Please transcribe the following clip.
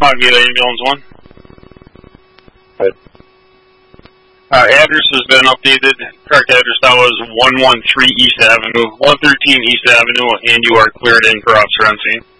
Agila Ambulance 1. Right. Address has been updated. Correct address now is 113 East Avenue, 113 East Avenue, and you are cleared in for officer on scene.